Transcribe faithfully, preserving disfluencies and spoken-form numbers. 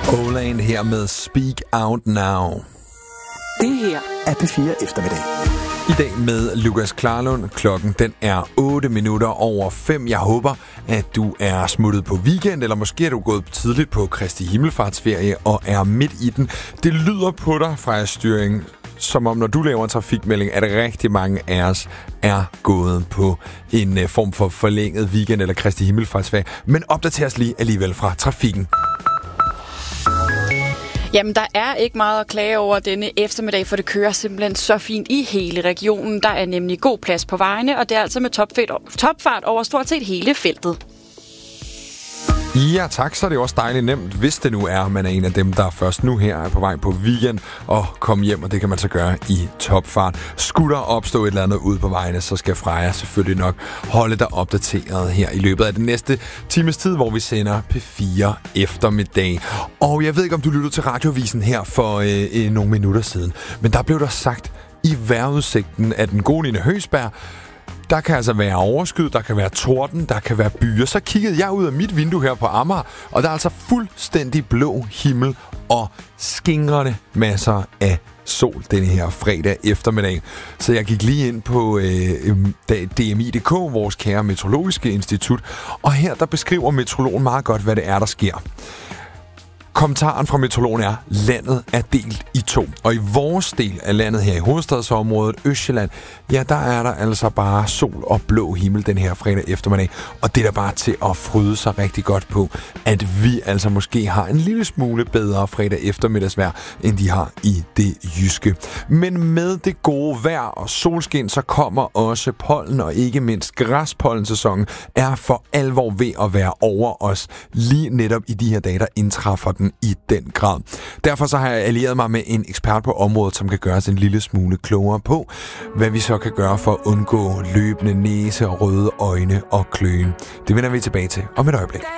Oland her med Speak Out Now. Det her er P fire Eftermiddag. I dag med Lukas Klarlund. Klokken den er otte minutter over fem. Jeg håber, at du er smuttet på weekend, eller måske er du gået tidligt på Kristi Himmelfartsferie og er midt i den. Det lyder på dig fra styring, som om når du laver en trafikmelding, at rigtig mange af os er gået på en uh, form for forlænget weekend eller Kristi Himmelfartsferie. Men opdater os lige alligevel fra trafikken. Jamen, der er ikke meget at klage over denne eftermiddag, for det kører simpelthen så fint i hele regionen. Der er nemlig god plads på vejene, og det er altså med topfart over stort set hele feltet. Ja, tak. Så er det også dejligt nemt, hvis det nu er, man er en af dem, der først nu her er på vej på weekend og komme hjem, og det kan man så gøre i topfart. Skulle der opstå et eller andet ude på vejene, så skal Freja selvfølgelig nok holde dig opdateret her i løbet af den næste times tid, hvor vi sender P fire Eftermiddag. Og jeg ved ikke, om du lyttede til Radiovisen her for øh, øh, nogle minutter siden, men der blev der sagt i vejrudsigten af den gode Line Høgsberg, der kan altså være overskyet, der kan være torden, der kan være byer. Så kiggede jeg ud af mit vindue her på Amager, og der er altså fuldstændig blå himmel og skingrende masser af sol denne her fredag eftermiddag. Så jeg gik lige ind på øh, D M I punktum d k, vores kære meteorologiske institut, og her der beskriver meteorologen meget godt, hvad det er, der sker. Kommentaren fra meteorologen er, landet er delt i to. Og i vores del af landet her i hovedstadsområdet, Østjylland, ja, der er der altså bare sol og blå himmel den her fredag eftermiddag. Og det er da bare til at fryde sig rigtig godt på, at vi altså måske har en lille smule bedre fredag eftermiddagsvejr, end de har i det jyske. Men med det gode vejr og solskin, så kommer også pollen, og ikke mindst græspollensæsonen er for alvor ved at være over os. Lige netop i de her dage, der indtræffer den i den grad. Derfor så har jeg allieret mig med en ekspert på området, som kan gøre os en lille smule klogere på, hvad vi så kan gøre for at undgå løbende næse og røde øjne og kløen. Det vender vi tilbage til om et øjeblik.